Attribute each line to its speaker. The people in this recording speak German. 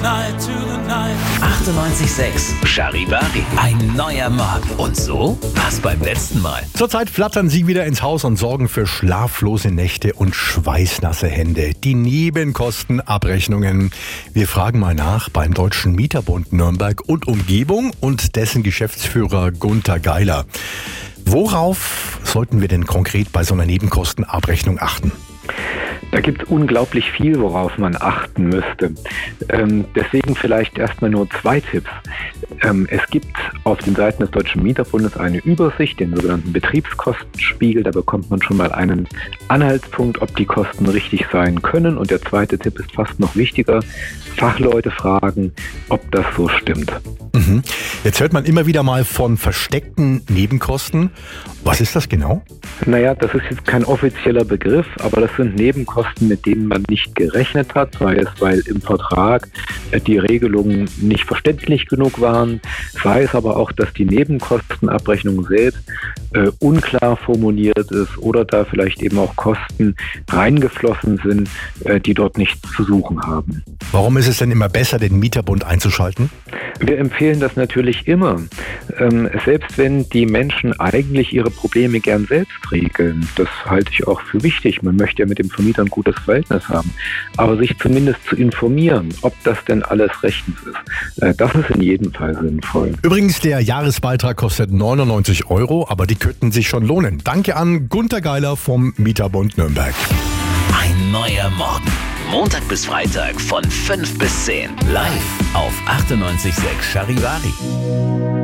Speaker 1: 98.6 Charivari. Ein neuer Morgen. Und so war's beim letzten Mal.
Speaker 2: Zurzeit flattern sie wieder ins Haus und sorgen für schlaflose Nächte und schweißnasse Hände. Die Nebenkostenabrechnungen. Wir fragen mal nach beim Deutschen Mieterbund Nürnberg und Umgebung und dessen Geschäftsführer Gunter Geiler. Worauf sollten wir denn konkret bei so einer Nebenkostenabrechnung achten?
Speaker 3: Da gibt es unglaublich viel, worauf man achten müsste. Deswegen vielleicht erstmal nur 2 Tipps. Es gibt auf den Seiten des Deutschen Mieterbundes eine Übersicht, den sogenannten Betriebskostenspiegel. Da bekommt man schon mal einen Anhaltspunkt, ob die Kosten richtig sein können. Und der zweite Tipp ist fast noch wichtiger. Fachleute fragen, ob das so stimmt.
Speaker 2: Jetzt hört man immer wieder mal von versteckten Nebenkosten. Was ist das genau?
Speaker 3: Naja, das ist jetzt kein offizieller Begriff, aber das sind Nebenkosten, mit denen man nicht gerechnet hat, sei es, weil im Vertrag die Regelungen nicht verständlich genug waren, sei es aber auch, dass die Nebenkostenabrechnung selbst unklar formuliert ist oder da vielleicht eben auch Kosten reingeflossen sind, die dort nichts zu suchen haben.
Speaker 2: Warum ist es denn immer besser, den Mieterbund einzuschalten?
Speaker 3: Wir empfehlen das natürlich immer. Selbst wenn die Menschen eigentlich ihre Probleme gern selbst regeln, das halte ich auch für wichtig. Man möchte ja mit dem Vermieter ein gutes Verhältnis haben. Aber sich zumindest zu informieren, ob das denn alles rechtens ist, das ist in jedem Fall sinnvoll.
Speaker 2: Übrigens, der Jahresbeitrag kostet 99 €, aber die könnten sich schon lohnen. Danke an Gunter Geiler vom Mieterbund Nürnberg.
Speaker 1: Ein neuer Morgen. Montag bis Freitag von 5 bis 10. Live auf 98.6 Charivari.